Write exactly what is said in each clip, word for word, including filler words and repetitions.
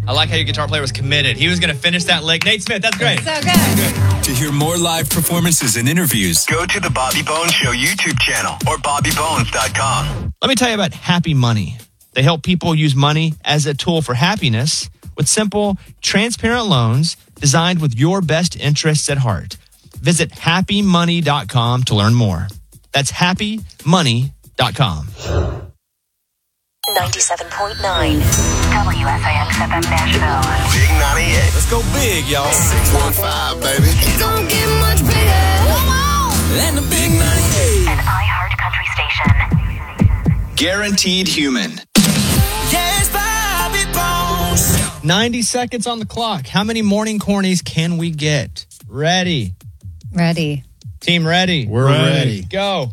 I like how your guitar player was committed. He was going to finish that lick. Nate Smith, that's great. So good. To hear more live performances and interviews, go to the Bobby Bones Show YouTube channel or bobby bones dot com. Let me tell you about Happy Money. They help people use money as a tool for happiness with simple, transparent loans designed with your best interests at heart. Visit happy money dot com to learn more. That's happy money dot com. ninety-seven point nine W S I X F M Nashville. Big ninety-eight. let's go big, y'all. six one five, baby. It don't get much bigger. Come on. And the big ninety-eight. An iHeart country station. Guaranteed human. Yes, Bobby Bones. ninety seconds on the clock. How many morning cornies can we get? Ready. Ready. Team ready. We're ready. Go.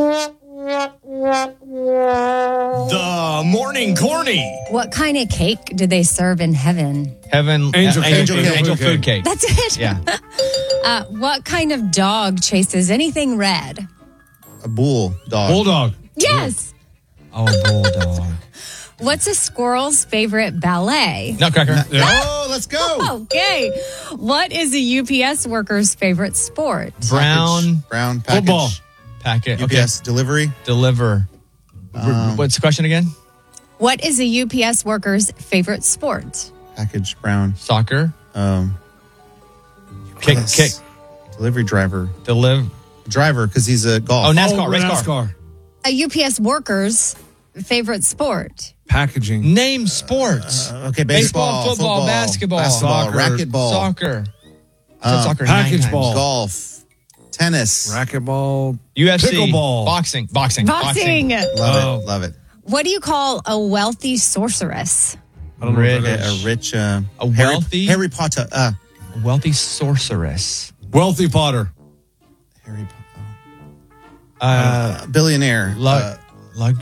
The morning corny. What kind of cake did they serve in heaven? Heaven. Angel uh, cake. Angel, Angel angel food food cake. That's it. Yeah. Uh, what kind of dog chases anything red? A bull dog. Bulldog. Yes. Oh, bulldog. What's a squirrel's favorite ballet? Nutcracker. Oh, let's go. Okay. What is a U P S worker's favorite sport? Brown Package. Brown package. Football. packet. U P S delivery. Deliver. Um, What's the question again? What is a U P S worker's favorite sport? Package brown. Soccer. Um, Kick. yes. Kick. Delivery driver. Deliver. Driver, because he's a golf. Oh, NASCAR. Oh, race car. NASCAR. A U P S worker's favorite sport? Packaging. Name sports. Uh, okay, baseball, Baseball, football, basketball, basketball, soccer, racquetball, Soccer. I said Um, soccer package nine ball, times. golf, tennis. Racquetball. U F C. Pickleball. Boxing. Boxing. Boxing. Love Oh. it, love it. What do you call a wealthy sorceress? I don't know Rich. what that A, is. a rich, uh, A Harry, wealthy? Harry Potter. Uh, A wealthy sorceress. Wealthy Potter. Harry Potter. Uh, Uh, billionaire. lug, uh, lug,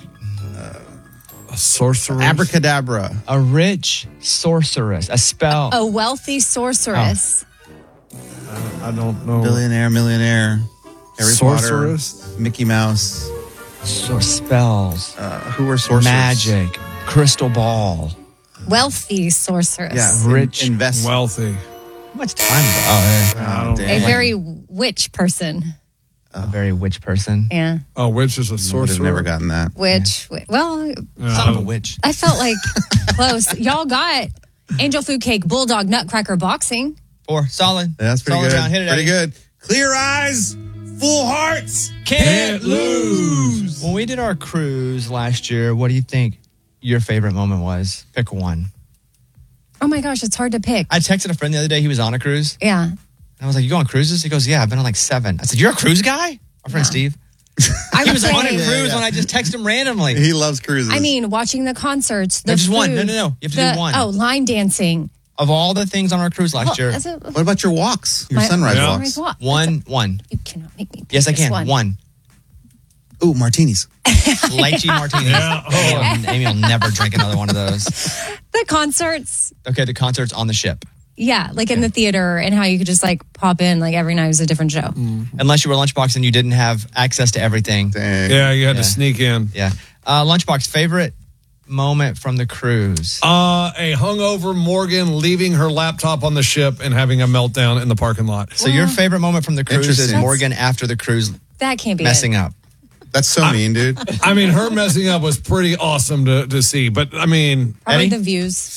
A sorcerer. abracadabra. a rich sorceress. A spell. A wealthy sorceress. I don't know. Billionaire, millionaire. Harry Sorceress? Potter. Mickey Mouse. So spells. Uh, who were sorcerers? Magic. Crystal ball. Wealthy sorceress. Yeah. Rich. In, invest. Wealthy. How much time? Oh, yeah. I don't dang. A very witch person. A very witch person. Yeah. Oh, which is a Would have sorcerer. never gotten that. Witch. wi- Well, Yeah, Son I of a don't- witch. I felt like close. Y'all got angel food cake, bulldog, nutcracker, boxing. Four. Solid. That's pretty Solid good. round. Hit it, pretty Eddie. good. Clear eyes, full hearts. Can't lose. When we did our cruise last year, what do you think your favorite moment was? Pick one. Oh my gosh, it's hard to pick. I texted a friend the other day. He was on a cruise. Yeah. I was like, you go on cruises? He goes, yeah, I've been on like seven. I said, you're a cruise guy? Our friend Yeah. Steve. I He would was on a say, cruise Yeah, yeah. when I just texted him randomly. He loves cruises. I mean, watching the concerts, the No, just one. food, No, no, no. You have to the- do one. Oh, line dancing. Of all the things on our cruise last Well, year, as a- what about your walks? Your my- sunrise Yeah. walks? sunrise walk. one, one. You cannot make me pick Yes, I this can. One. One. Ooh, martinis. Lychee martinis. Yeah. Oh. Amy, will, Amy will never drink another one of those. The concerts. Okay, the concerts on the ship. Yeah, like in the theater and how you could just like pop in like every night was a different show. Unless you were Lunchbox and you didn't have access to everything. Dang. Yeah, you had Yeah. to sneak in. Yeah. Uh, Lunchbox, favorite moment from the cruise? Uh, a hungover Morgan leaving her laptop on the ship and having a meltdown in the parking lot. So your favorite moment from the cruise is Interesting. Morgan after the cruise That can't be messing it. up. That's so mean, dude. I mean, her messing up was pretty awesome to, to see. But, I mean, Probably Eddie? the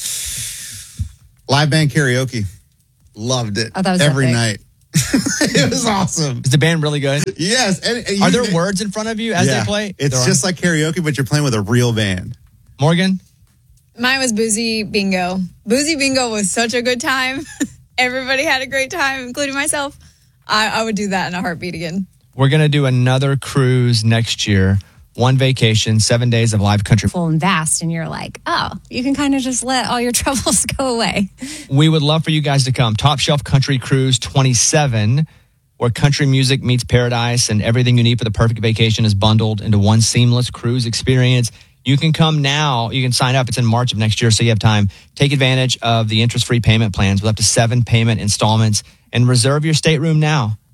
views. Live band karaoke. Loved it. Oh, that was every epic. night. It was awesome. Is the band really good? Yes. And, and Are you- there words in front of you as Yeah. they play? It's There are. just like karaoke, but you're playing with a real band. Morgan? Mine was Boozy Bingo. Boozy Bingo was such a good time. Everybody had a great time, including myself. I, I would do that in a heartbeat again. We're going to do another cruise next year. One vacation, seven days of live country. Full and vast, and you're like, oh, you can kind of just let all your troubles go away. We would love for you guys to come. Top Shelf Country Cruise twenty-seven, where country music meets paradise and everything you need for the perfect vacation is bundled into one seamless cruise experience. You can come now. You can sign up. It's in March of next year, so you have time. Take advantage of the interest-free payment plans with up to seven payment installments and reserve your stateroom now